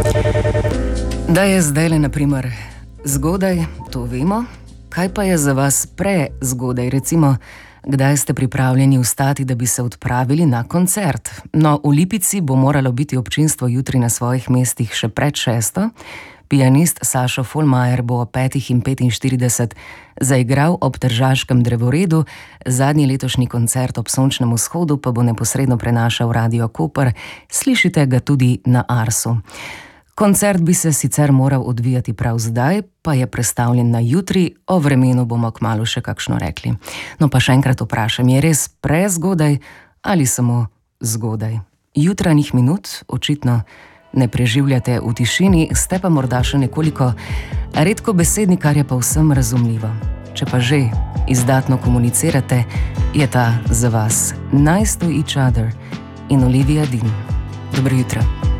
Da je zdajle, na primer, zgodaj, to vemo. Kaj pa je za vas prezgodaj? Recimo, kdaj ste pripravljeni vstati, da bi se odpravili na koncert? No, v Lipici bo moralo biti občinstvo jutri na svojih mestih še pred 6. Pianist Sašo Folmajer bo o 5:45 zaigral ob Tržaškem drevoredu, zadnji letošnji koncert ob sončnem vzhodu pa bo neposredno prenašal Radio Koper, slišite ga tudi na Arsu. Koncert bi se sicer moral odvijati prav zdaj, pa je prestavljen na jutri, o vremenu bomo kmalu še kakšno rekli. No pa še enkrat vprašam, je res prezgodaj ali samo zgodaj? Jutranjih minut očitno ne preživljate v tišini, ste pa morda še nekoliko redko besedni, kar je pa vsem razumljivo. Če pa že izdatno komunicirate, je ta za vas Nice to Each Other in Olivia Dean. Dobro jutro.